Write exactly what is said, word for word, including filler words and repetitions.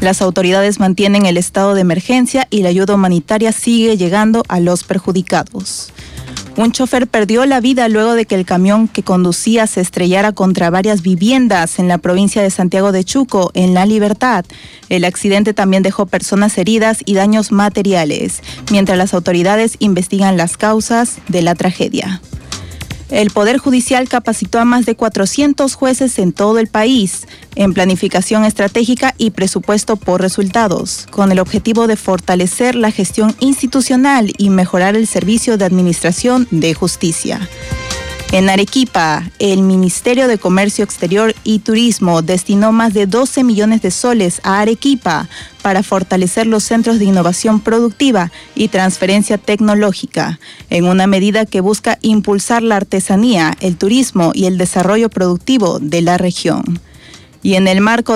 Las autoridades mantienen el estado de emergencia y la ayuda humanitaria sigue llegando a los perjudicados. Un chofer perdió la vida luego de que el camión que conducía se estrellara contra varias viviendas en la provincia de Santiago de Chuco, en La Libertad. El accidente también dejó personas heridas y daños materiales, mientras las autoridades investigan las causas de la tragedia. El Poder Judicial capacitó a más de cuatrocientos jueces en todo el país en planificación estratégica y presupuesto por resultados, con el objetivo de fortalecer la gestión institucional y mejorar el servicio de administración de justicia. En Arequipa, el Ministerio de Comercio Exterior y Turismo destinó más de doce millones de soles a Arequipa para fortalecer los centros de innovación productiva y transferencia tecnológica, en una medida que busca impulsar la artesanía, el turismo y el desarrollo productivo de la región. Y en el marco